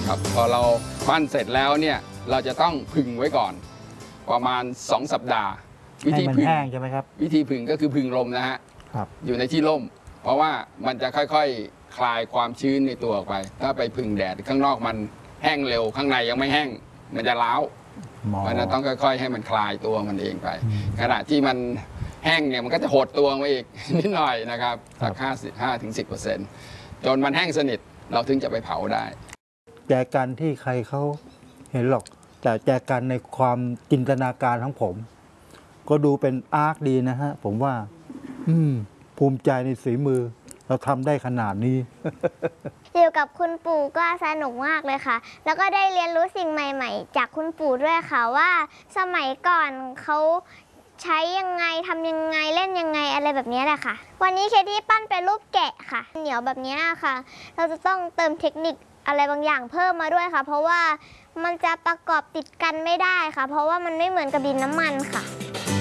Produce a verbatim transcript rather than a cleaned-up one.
ครับพอเราปั้นเสร็จแล้วเนี่ยเราจะต้องผึ่งไว้ก่อนประมาณสองสัปดาห์วิธีผึ่งใช่ไหมครับวิธีผึ่งก็คือผึ่งลมนะฮะอยู่ในที่ร่มเพราะว่ามันจะค่อยๆคลายความชื้นในตัวออกไปถ้าไปผึ่งแดดข้างนอกมันแห้งเร็วข้างในยังไม่แห้งมันจะร้าวเพราะนั้นต้องค่อยๆให้มันคลายตัวมันเองไปขณะที่มันแห้งเนี่ยมันก็จะหดตัวมาอีกนิดหน่อยนะครับสักห้าสิบห้าถึงสิบเปอร์เซ็นต์จนมันแห้งสนิทเราถึงจะไปเผาได้แจกันที่ใครเขาเห็นหรอกแต่แจกันในความจินตนาการของผม ก็ดูเป็นอาร์ตดีนะฮะผมว่าอืมภูมิใจในฝีมือเราทำได้ขนาดนี้อยู่กับคุณปู่ก็สนุกมากเลยค่ะแล้วก็ได้เรียนรู้สิ่งใหม่ๆจากคุณปู่ด้วยค่ะว่าสมัยก่อนเขาใช้ยังไงทำยังไงเล่นยังไงอะไรแบบนี้แหละค่ะวันนี้เคที่ปั้นเป็นรูปแกะค่ะเหนียวแบบนี้ค่ะเราจะต้องเติมเทคนิคอะไรบางอย่างเพิ่มมาด้วยค่ะเพราะว่ามันจะประกอบติดกันไม่ได้ค่ะเพราะว่ามันไม่เหมือนกับดินน้ำมันค่ะ